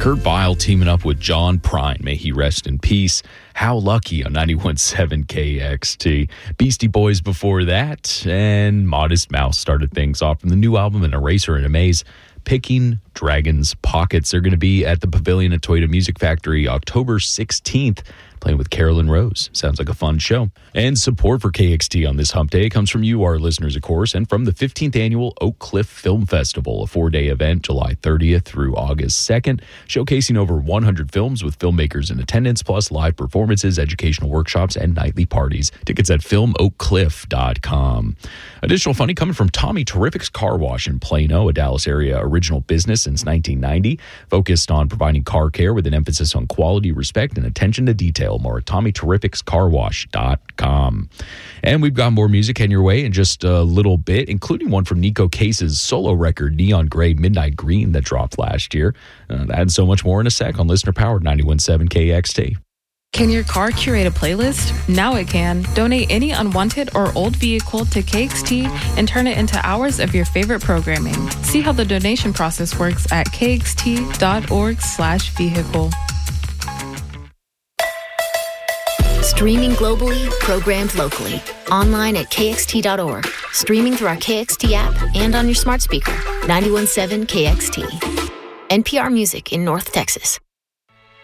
Kurt Vile teaming up with John Prine. May he rest in peace. How Lucky on 91.7 KXT. Beastie Boys before that, and Modest Mouse started things off from the new album, An Eraser and a Maze. Picking Dragons Pockets. They're going to be at the Pavilion at Toyota Music Factory October 16th, playing with Carolyn Rose. Sounds like a fun show. And support for KXT on this hump day comes from you, our listeners, of course, and from the 15th Annual Oak Cliff Film Festival, a 4-day event, July 30th through August 2nd, showcasing over 100 films with filmmakers in attendance, plus live performances, educational workshops, and nightly parties. Tickets at filmoakcliff.com. Additional funny coming from Tommy Terrific's Car Wash in Plano, a Dallas area original business since 1990, focused on providing car care with an emphasis on quality, respect, and attention to detail. More at TommyTerrificsCarWash.com. And we've got more music heading your way in just a little bit, including one from Nico Case's solo record, Neon Gray Midnight Green, that dropped last year. That and so much more in a sec on Listener Powered 91.7 KXT. Can your car curate a playlist? Now it can. Donate any unwanted or old vehicle to KXT and turn it into hours of your favorite programming. See how the donation process works at kxt.org/vehicle. Streaming globally, programmed locally. Online at kxt.org. Streaming through our KXT app and on your smart speaker. 91.7 KXT. NPR Music in North Texas.